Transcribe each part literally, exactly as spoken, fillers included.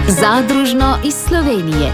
Zadružno iz Slovenije.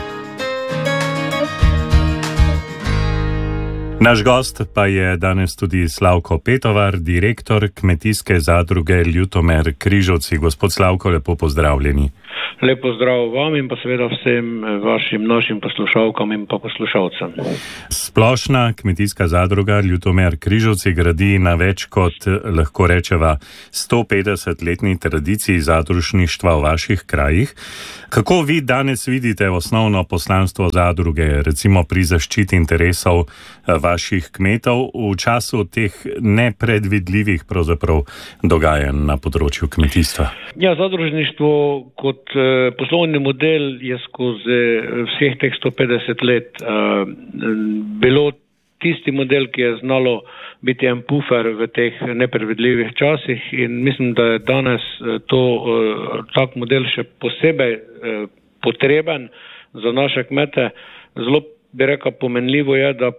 Naš gost pa je danes tudi Slavko Petovar, direktor kmetijske zadruge Ljutomer Križovci. Gospod Slavko, lepo pozdravljeni. Lep pozdrav vam in pa seveda vsem vašim našim poslušalkam in pa poslušalcem. Splošna kmetijska zadruga Ljutomer Križovci gradi na več kot, lahko rečeva, sto petdesetletni tradiciji zadružništva v vaših krajih. Kako vi danes vidite osnovno poslanstvo zadruge, recimo pri zaščiti interesov vaših kmetov v času teh nepredvidljivih pravzaprav dogajanj na področju kmetijstva? Ja, zadružništvo kot eh, poslovni model je skozi vseh teh sto petdeset let eh, bilo tisti model, ki je znalo biti en pufer v teh nepredvidljivih časih, in mislim, da je danes to eh, tak model še posebej eh, potreben za naše kmete. Zelo bi rekel pomenljivo je, da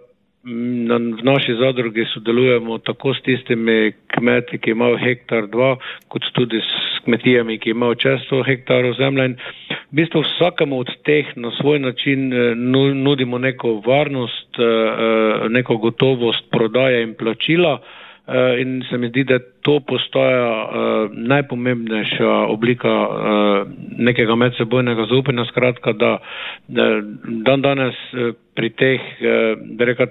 v naši zadrugi sodelujemo tako s tistimi kmeti, ki imajo hektar dva, kot tudi s kmetijami, ki imajo čez sto hektarov zemlje. In v bistvu vsakemu od teh na svoj način nudimo neko varnost, neko gotovost prodaje in plačila. In se mi zdi, da to postaja uh, najpomembnejša oblika uh, nekega medsebojnega zaupanja, skratka, da, da dan danes uh, pri teh, uh, da reka,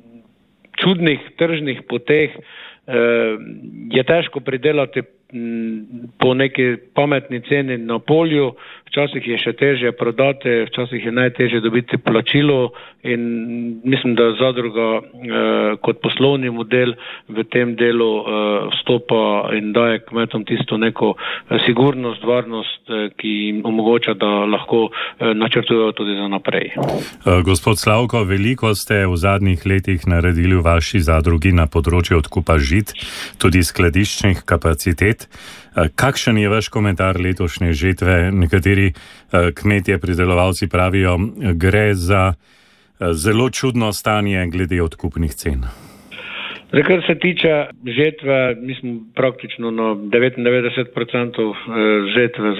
čudnih tržnih poteh uh, je težko pridelati m, po neki pametni ceni na polju, včasih je še težje prodati, včasih je najtežje dobiti plačilo, in mislim, da zadruga eh, kot poslovni model v tem delu eh, vstopa in daje kmetom tisto neko eh, sigurnost, varnost, eh, ki jim omogoča, da lahko eh, načrtujejo tudi za naprej. Gospod Slavko, veliko ste v zadnjih letih naredili v vaši zadrugi na področju odkupa žit, tudi skladiščnih kapacitet. Kakšen je vaš komentar letošnje žetve? Nekateri kmetje, pridelovalci pravijo, gre za zelo čudno stanje glede odkupnih cen. Zdaj, kar se tiče žetve, mi smo praktično na devetindevetdeset procentov žetve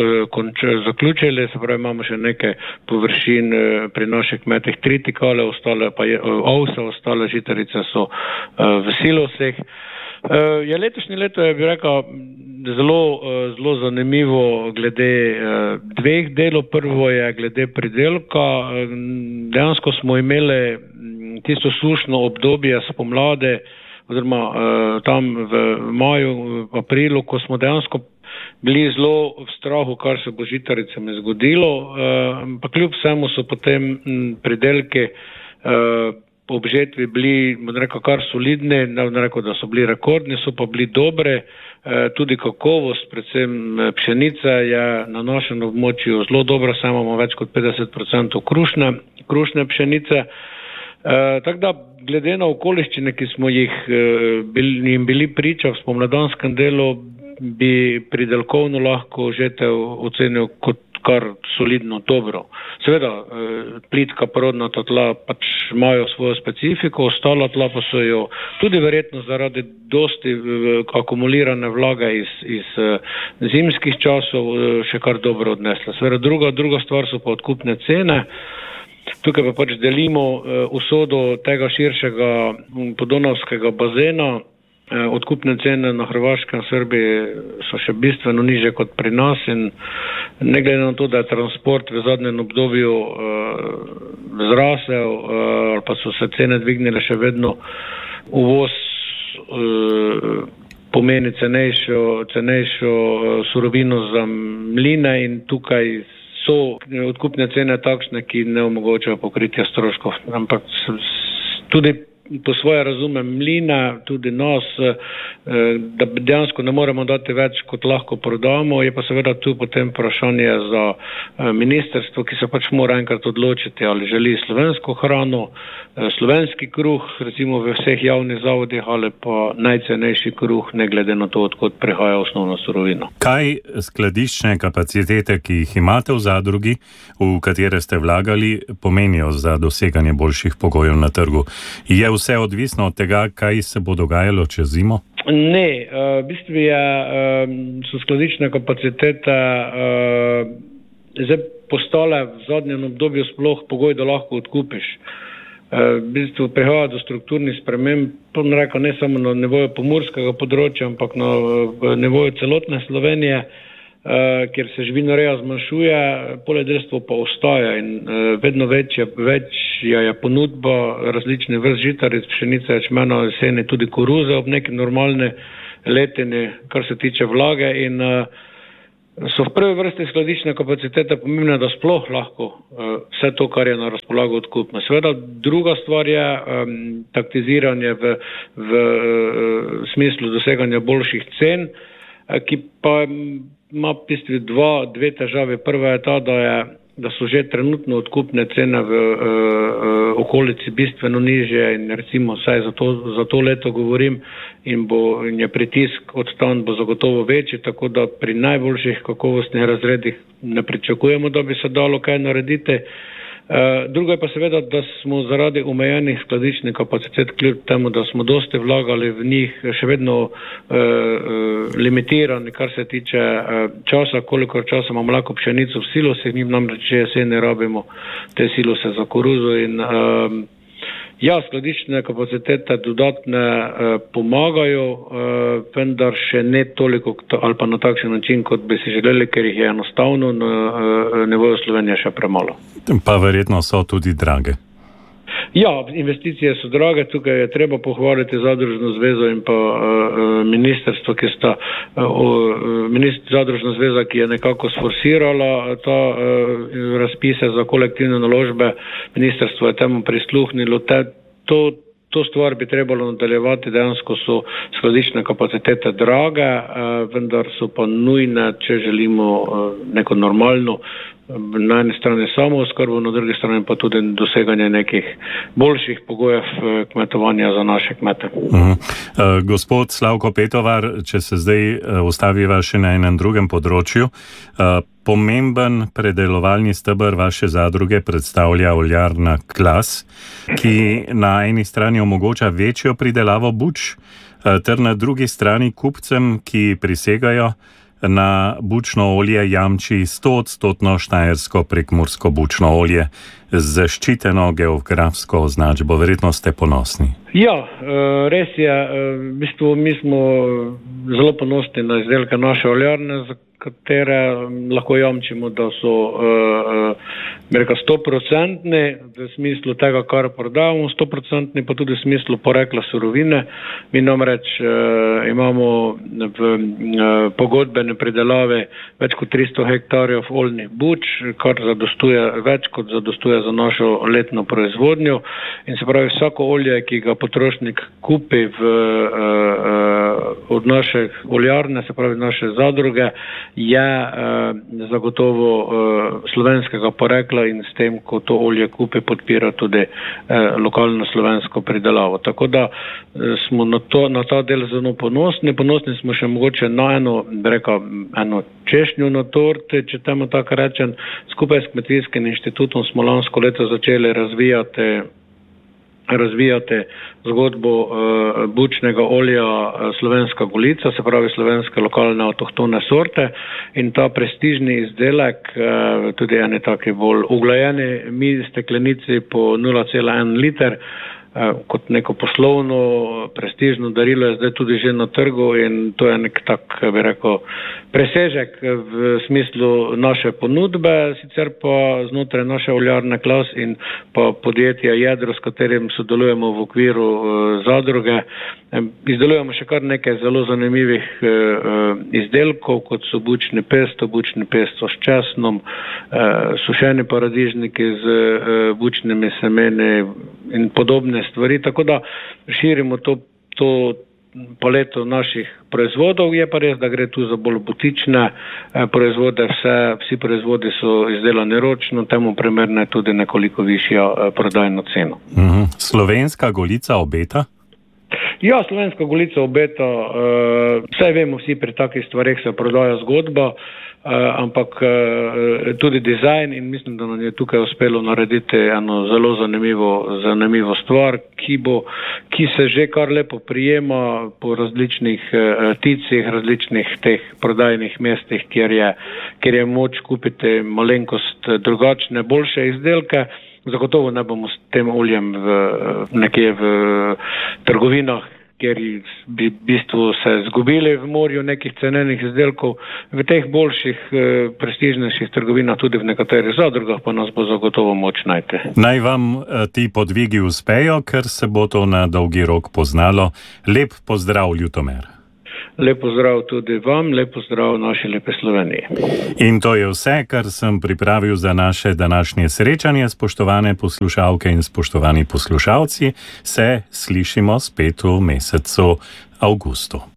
zaključili, se pravi, imamo še nekaj površin pri naših kmetih tritikale, ostale pa je ovse, ostale žitarice so v silosih. Uh, ja, letošnje leto je, bi rekel, zelo, uh, zelo zanimivo glede uh, dveh delov. Prvo je glede pridelka. Uh, dejansko smo imeli tisto sušno obdobje spomladi, oziroma uh, tam v maju, v aprilu, ko smo dejansko bili zelo v strahu, kar se bo žitaricami zgodilo. Uh, pa kljub vsemu so potem m, pridelki uh, ob žetvi bili, rekel, kar solidni, ne rekel, da so bili rekordni, so pa bili dobre, tudi kakovost, predvsem pšenica je na našem območju zelo dobra, saj imamo več kot petdeset procentov krušne, krušne pšenice. E, tako da, glede na okoliščine, ki smo jih bili, jim bili priča v spomladanskem delu, bi pridelkovno lahko žetev ocenil kot kar solidno dobro. Seveda, plitka porodnata tla pač imajo svojo specifiko, ostala tla pa so jo tudi verjetno zaradi dosti akumulirane vlage iz, iz zimskih časov še kar dobro odnesla. Seveda, druga, druga stvar so pa odkupne cene. Tukaj pa pač delimo usodo tega širšega podonavskega bazena. Odkupne cene na Hrvaškem in Srbiji so še bistveno niže kot pri nas, in ne glede na to, da je transport v zadnjem obdobju uh, zrasel uh, ali pa so se cene dvignile, še vedno uvoz uh, pomeni cenejšo, cenejšo uh, surovino za mline, in tukaj so odkupne cene takšne, ki ne omogočajo pokritja stroškov. Ampak tudi po svoje razumem mlina, tudi nos, da dejansko ne moremo dati več, kot lahko prodamo. Je pa seveda tu potem vprašanje za ministrstvo, ki se pač mora enkrat odločiti, ali želi slovensko hrano, slovenski kruh, recimo v vseh javnih zavodih, ali pa najcenejši kruh, ne glede na to, odkot prihaja osnovna surovina. Kaj skladiščne kapacitete, ki jih imate v zadrugi, v katere ste vlagali, pomenijo za doseganje boljših pogojev na trgu? Je vse odvisno od tega, kaj se bo dogajalo čez zimo? Ne, v bistvu je, so skladiščne kapacitete zdaj postale v zadnjem obdobju sploh pogoj, da lahko odkupiš. V bistvu prihaja do strukturnih sprememb, rekel, ne samo na nivoju pomurskega področja, ampak na nivoju celotne Slovenije, kjer se živinoreja zmanjšuje, poljedelstvo pa ostaja in vedno večja, večja je ponudba različnih vrst žitaric, pšenice, ječmena, jeseni, tudi koruze ob neki normalni letini, kar se tiče vlage, in so v prvi vrsti skladiščne kapacitete pomembne, da sploh lahko uh, vse to, kar je na razpolago, odkupno. Seveda druga stvar je um, taktiziranje v, v uh, smislu doseganja boljših cen, uh, ki pa ima v bistvu dva, dve težave. Prva je ta, da, je, da so že trenutno odkupne cene v uh, uh, okolici bistveno nižje in recimo vsaj za to, za to leto govorim, in, bo, in je pritisk od tam bo zagotovo večji, tako da pri najboljših kakovostnih razredih ne pričakujemo, da bi se dalo kaj narediti. Uh, drugo je pa seveda, da smo zaradi omejenih skladiščnih kapacitet, kljub temu, da smo dosti vlagali v njih, še vedno uh, uh, limitirani, kar se tiče uh, časa, koliko časa imamo lahko pšenico v silosih, njim namreč že jeseni rabimo te silose za koruzo in uh, ja, skladiščne kapacitete dodatne eh, pomagajo, eh, vendar še ne toliko ali pa na takšen način, kot bi si želeli, ker jih je enostavno na eh, nivoju Slovenije še premalo. Pa verjetno so tudi drage. Ja, investicije so drage, tukaj je treba pohvaliti Zadružno zvezo in pa uh, ministrstvo, ki sta uh, ministr, Zadružna zveza, ki je nekako sforsirala ta uh, razpise za kolektivne naložbe, ministrstvo je temu prisluhnilo. Te, to, to stvar bi trebalo nadaljevati, dejansko so skladiščne kapacitete drage, uh, vendar so pa nujne, če želimo uh, neko normalno na eni strani samo oskrbo, na drugi strani pa tudi doseganje nekih boljših pogojev kmetovanja za naše kmete. Uh-huh. Uh, gospod Slavko Petovar, če se zdaj uh, ustaviva še na enem drugem področju, uh, pomemben predelovalni steber vaše zadruge predstavlja oljarna Klas, ki na eni strani omogoča večjo pridelavo buč, uh, ter na drugi strani kupcem, ki prisegajo na bučno olje, jamči stoodstotno štajersko prekmursko bučno olje z zaščiteno geografsko označbo. Verjetno ste ponosni. Ja, res je. V bistvu mi smo zelo ponosni na izdelke naše oljarne, za katere lahko jamčimo, da so uh, stoprocentni v smislu tega, kar prodajamo, stoprocentni pa tudi v smislu porekla surovine. Mi namreč uh, imamo v uh, pogodbene pridelave več kot tristo hektarjev oljnih buč, kar zadostuje, več kot zadostuje za našo letno proizvodnjo. In se pravi, vsako olje, ki ga potrošnik kupi v, uh, od naše oljarne, se pravi naše zadruge, je uh, zagotovo uh, slovenskega porekla in s tem, ko to olje kupi, podpira tudi uh, lokalno slovensko pridelavo. Tako da uh, smo na, to, na ta del zelo ponosni. Ponosni smo še mogoče na eno, reka, eno češnjo na torti, če temu tako rečem. Skupaj s Kmetijskim inštitutom smo lansko leto začeli razvijati razvijate zgodbo uh, bučnega olja uh, Slovenska Golica, se pravi slovenske lokalne avtohtone sorte, in ta prestižni izdelek, uh, tudi eni taki bolj uglajeni mi steklenici po nula cela en liter, uh, kot neko poslovno prestižno darilo je zdaj tudi že na trgu in to je nek tak, bi rekel, presežek v smislu naše ponudbe, sicer pa znotraj naše oljarne Klas in pa podjetja Jedro, s katerim sodelujemo v okviru uh, zadruge. Izdelujemo še kar nekaj zelo zanimivih uh, izdelkov, kot so bučni pesto, bučni pesto s česnom, uh, sušeni paradižniki z uh, bučnimi semeni in podobne stvari, tako da širimo to, to paleto naših proizvodov. Je pa res, da gre tu za bolj butične eh, proizvode, vse, vsi proizvodi so izdelani ročno, temu primerna je tudi nekoliko višja eh, prodajna cena. Uh-huh. Slovenska Golica obeta? Ja, Slovenska Golica obeta, uh, vse vemo vsi, pri takih stvareh se prodaja zgodba. ampak tudi dizajn in mislim, da nam je tukaj uspelo narediti eno zelo zanimivo, zanimivo stvar, ki bo, ki se že kar lepo prijema po različnih ticih, različnih teh prodajnih mestih, kjer je, kjer je moč kupiti malenkost drugačne, boljše izdelke. Zagotovo ne bomo s tem oljem v, nekje v trgovinah, kjer bi v bistvu se zgubili v morju nekih cenenih izdelkov. V teh boljših, prestižnejših trgovinah, tudi v nekaterih zadrugah, pa nas bo zagotovo moč najti. Naj vam ti podvigi uspejo, ker se bo to na dolgi rok poznalo. Lep pozdrav, Ljutomer. Lep pozdrav tudi vam, lep pozdrav naši lepe Sloveniji. In to je vse, kar sem pripravil za naše današnje srečanje. Spoštovane poslušalke in spoštovani poslušalci, se slišimo spet v mesecu avgustu.